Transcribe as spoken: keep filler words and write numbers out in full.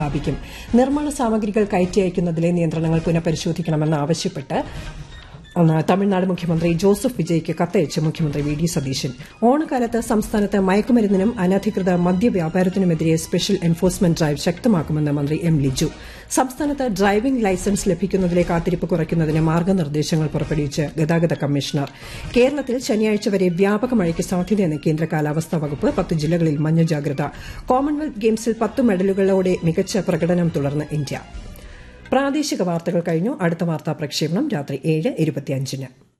സ്ഥാപിക്കും. നിർമ്മാണ സാമഗ്രികൾ കയറ്റി അയക്കുന്നതിലെ നിയന്ത്രണങ്ങൾ പുനഃപരിശോധിക്കണമെന്നാവശ്യപ്പെട്ട് തമിഴ്നാട് മുഖ്യമന്ത്രി ജോസഫ് വിജയ്ക്ക് കത്തയച്ച് മുഖ്യമന്ത്രി വി ഡി സതീശൻ. ഓണക്കാലത്ത് സംസ്ഥാനത്ത് മയക്കുമരുന്നിനും അനധികൃത മദ്യവ്യാപാരത്തിനുമെതിരെ സ്പെഷ്യൽ എൻഫോഴ്സ്മെന്റ് ഡ്രൈവ് ശക്തമാക്കുമെന്ന് മന്ത്രി എം ലിജു. സംസ്ഥാനത്ത് ഡ്രൈവിംഗ് ലൈസൻസ് ലഭിക്കുന്നതിലെ കാത്തിരിപ്പ് കുറയ്ക്കുന്നതിന് മാർഗ്ഗനിർദ്ദേശങ്ങൾ പുറപ്പെടുവിച്ച് ഗതാഗത കമ്മീഷണർ. കേരളത്തിൽ ശനിയാഴ്ച വരെ വ്യാപക മഴയ്ക്ക് സാധ്യതയെന്ന് കേന്ദ്ര കാലാവസ്ഥാ വകുപ്പ്. പത്ത് ജില്ലകളിൽ മഞ്ഞ ജാഗ്രത. കോമൺവെൽത്ത് ഗെയിംസിൽ പത്ത് മെഡലുകളോടെ മികച്ച പ്രകടനം തുടർന്ന് ഇന്ത്യ. പ്രാദേശിക വാർത്തകൾ കഴിഞ്ഞു. അടുത്ത വാർത്താ പ്രക്ഷേപണം രാത്രി ഏഴ് ഇരുപത്തിയഞ്ചിന്.